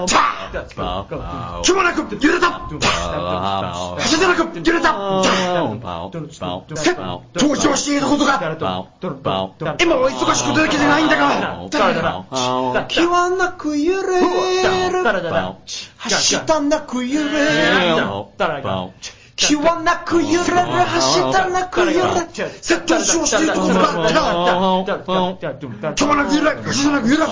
気もなく揺れた足でなく揺れた登場していることが今は忙しくてできてないんだが気はなく揺れる走ったなく揺れる気はなく揺れる走ったなく揺れるセット上していることが気はなく揺れ走ったなく揺れ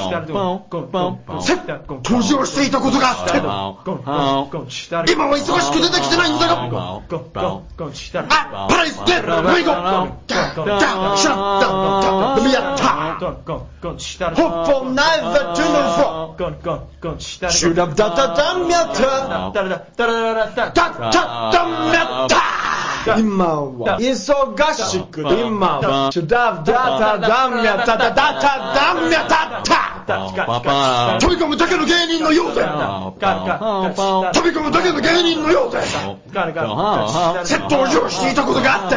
登場していたことが今は忙しくてできてないんだがパライステルウイゴシャッダミヤタホッポンナイザトゥノフォシュラブダダダミヤタダダダミヤ今は忙しく今はシュダダダミヤタダダダミヤタ飛び込むだけの芸人のようで飛び込むだけの芸人のようでセットを用意していたことがあって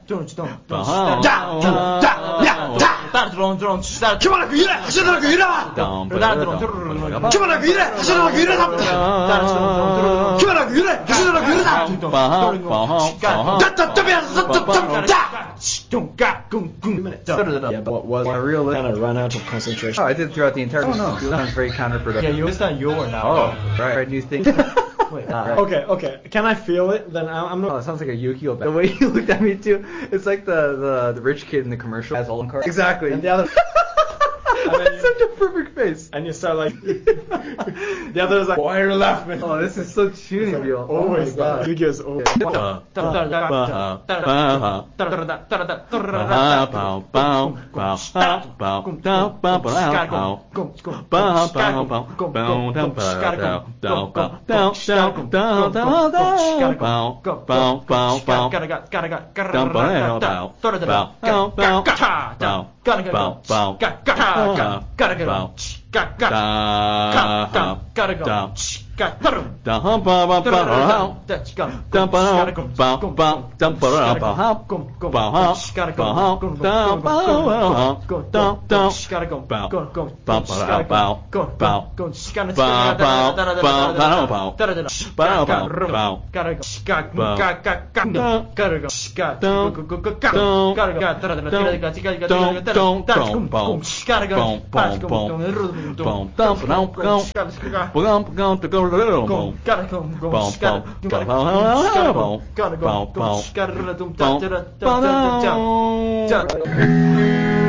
気もなく揺れ走らなく揺れ気もなく揺れ走らなく揺れ気もなく揺れ走らなく揺れ Yeah, but was I really kind of run out of concentration? Oh, I did throughout the entire Oh, no. Sounds very counterproductive. Yeah, it's not your now. Oh, right. New thing. Wait, okay. Can I feel it? Then I'm not. Oh, it sounds like a Yu-Gi-Oh! The way you looked at me too, it's like the rich kid in the commercial has all the cards. Exactly. And the other. That's such a perfect face. And you start like. The other is like, why are you laughing? Oh, this is so tuning, Bill. Oh my god. Yu-Gi-Oh's over. Gotta go.